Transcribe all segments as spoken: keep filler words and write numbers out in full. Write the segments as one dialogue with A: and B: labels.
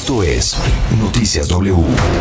A: Esto es Noticias W.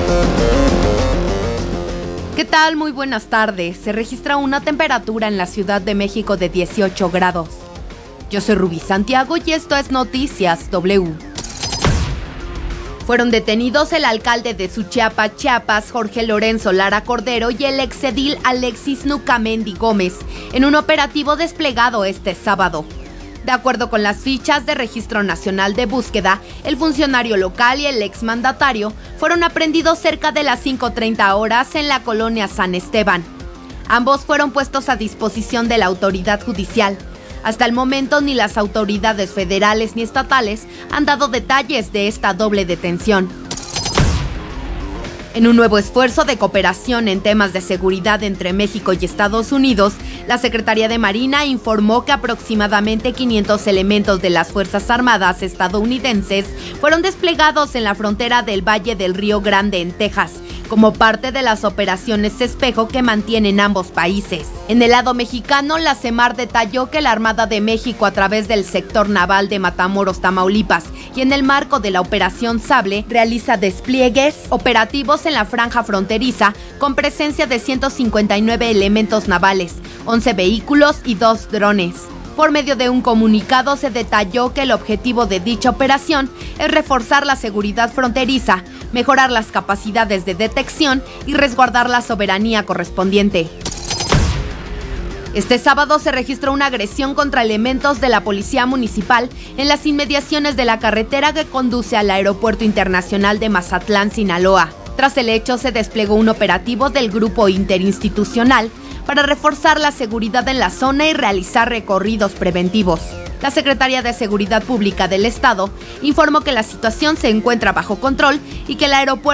B: ¿Qué tal? Muy buenas tardes. Se registra una temperatura en la Ciudad de México de dieciocho grados. Yo soy Rubí Santiago y esto es Noticias W. Fueron detenidos el alcalde de Suchiapa, Chiapas, Jorge Lorenzo Lara Cordero, y el exedil Alexis Nucamendi Gómez en un operativo desplegado este sábado. De acuerdo con las fichas de Registro Nacional de Búsqueda, el funcionario local y el exmandatario fueron aprehendidos cerca de las cinco treinta horas en la colonia San Esteban. Ambos fueron puestos a disposición de la autoridad judicial. Hasta el momento, ni las autoridades federales ni estatales han dado detalles de esta doble detención. En un nuevo esfuerzo de cooperación en temas de seguridad entre México y Estados Unidos, la Secretaría de Marina informó que aproximadamente quinientos elementos de las Fuerzas Armadas estadounidenses fueron desplegados en la frontera del Valle del Río Grande en Texas, como parte de las operaciones espejo que mantienen ambos países. En el lado mexicano, la CEMAR detalló que la Armada de México, a través del sector naval de Matamoros, Tamaulipas, y en el marco de la Operación Sable, realiza despliegues operativos en la franja fronteriza con presencia de ciento cincuenta y nueve elementos navales, once vehículos y dos drones. Por medio de un comunicado se detalló que el objetivo de dicha operación es reforzar la seguridad fronteriza, mejorar las capacidades de detección y resguardar la soberanía correspondiente. Este sábado se registró una agresión contra elementos de la Policía Municipal en las inmediaciones de la carretera que conduce al Aeropuerto Internacional de Mazatlán, Sinaloa. Tras el hecho, se desplegó un operativo del Grupo Interinstitucional para reforzar la seguridad en la zona y realizar recorridos preventivos. La Secretaría de Seguridad Pública del Estado informó que la situación se encuentra bajo control y que el aeropuerto